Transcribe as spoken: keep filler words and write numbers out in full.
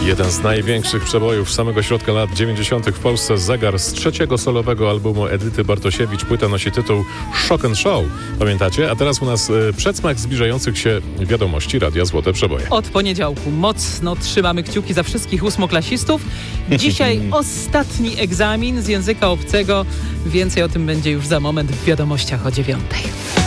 Jeden z największych przebojów samego środka lat dziewięćdziesiątych w Polsce. Zegar z trzeciego solowego albumu Edyty Bartosiewicz. Płyta nosi tytuł Shock and Show. Pamiętacie? A teraz u nas y, przedsmak zbliżających się wiadomości Radia Złote Przeboje. Od poniedziałku mocno trzymamy kciuki za wszystkich ósmoklasistów. Dzisiaj ostatni egzamin z języka obcego. Więcej o tym będzie już za moment w wiadomościach o dziewiątej.